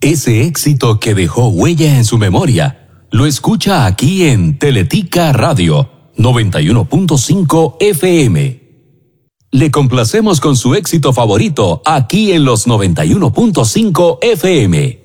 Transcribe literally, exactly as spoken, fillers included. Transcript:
Ese éxito que dejó huella en su memoria, lo escucha aquí en Teletica Radio noventa y uno punto cinco F M. Le complacemos con su éxito favorito aquí en los noventa y uno punto cinco F M.